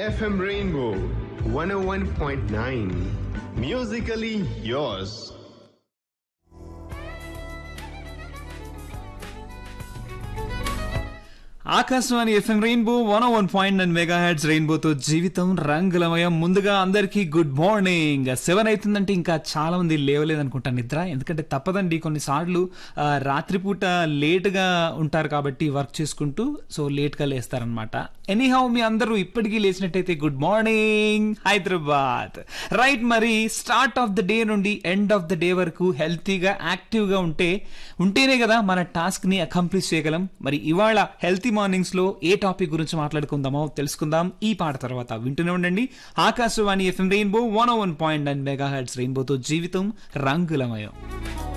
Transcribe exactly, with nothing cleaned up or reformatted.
F M Rainbow one oh one point nine. Musically yours. Akashvani FM rainbow one one point nine mega heads రెయిన్బోతో జీవితం రంగులమయం. ముందుగా అందరికీ good morning. Seven అవుతుందంటే ఇంకా చాలా మంది లేవలేదనుకుంటా నిద్ర, ఎందుకంటే తప్పదండి కొన్నిసార్లు రాత్రిపూట లేట్గా ఉంటారు కాబట్టి వర్క్ చేసుకుంటూ, సో లేట్గా లేస్తారనమాట. ఎనీహౌ మీ అందరూ ఇప్పటికీ లేచినట్టయితే గుడ్ మార్నింగ్ హైదరాబాద్. రైట్, మరి స్టార్ట్ ఆఫ్ ద డే నుండి ఎండ్ ఆఫ్ ద డే వరకు హెల్తీగా యాక్టివ్గా ఉంటే ఉంటేనే కదా మన టాస్క్ని అకంప్లీష్ చేయగలం. మరి ఇవాళ హెల్తీ మార్నింగ్స్ లో ఏ టాపిక్ గురించి మాట్లాడుకుందామో తెలుసుకుందాం ఈ పాట తర్వాత. వింటూనే ఉండండి Akashvani FM rainbow one one point nine mega heads రెయిన్బోతో జీవితం రంగులమయం.